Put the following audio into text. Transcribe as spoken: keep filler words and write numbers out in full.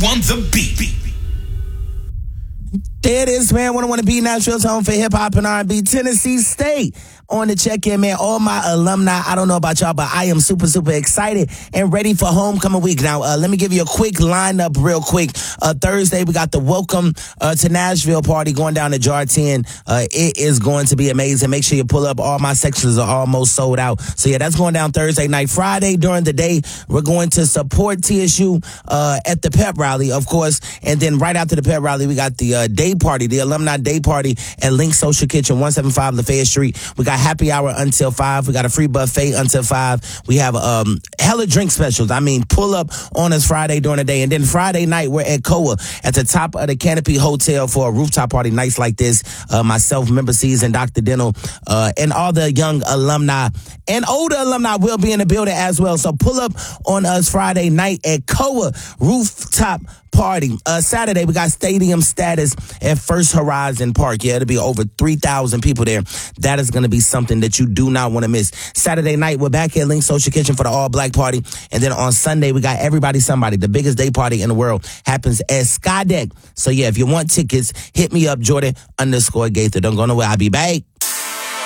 on the beat. There it is, man. one oh one to Beat, Nashville's home for hip-hop and R and B. Tennessee State on the check-in, man. All my alumni, I don't know about y'all, but I am super, super excited and ready for homecoming week. Now, uh, let me give you a quick lineup real quick. Uh, Thursday, we got the Welcome uh, to Nashville party going down to Jar ten. Uh, it is going to be amazing. Make sure you pull up. All my sections are almost sold out. So, yeah, that's going down Thursday night. Friday, during the day, we're going to support T S U uh, at the pep rally, of course. And then right after the pep rally, we got the uh, day party, the alumni day party at Link Social Kitchen, one seventy-five Lafayette Street. We got happy hour until five. We got a free buffet until five. We have um hella drink specials. I mean, pull up on us Friday during the day. And then Friday night, we're at C O A at the top of the Canopy Hotel for a rooftop party nights like this. Uh, myself, Member C's, and Doctor Dental, uh, and all the young alumni and older alumni will be in the building as well. So pull up on us Friday night at C O A rooftop party. Uh, Saturday, we got stadium status at First Horizon Park. Yeah, it'll be over three thousand people there. That is going to be something that you do not want to miss. Saturday night, we're back at Link Social Kitchen for the all-black party. And then on Sunday, we got Everybody Somebody. The biggest day party in the world happens at Skydeck. So, yeah, if you want tickets, hit me up, Jordan underscore Gaither. Don't go nowhere. I'll be back.